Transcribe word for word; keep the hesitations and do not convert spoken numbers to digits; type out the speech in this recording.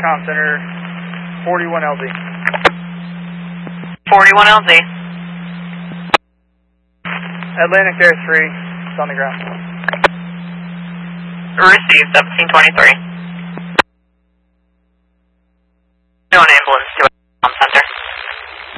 com center, forty-one L Z. forty-one L Z. Atlantic Air three, it's on the ground. Received, seventeen twenty-three. No, an ambulance to it.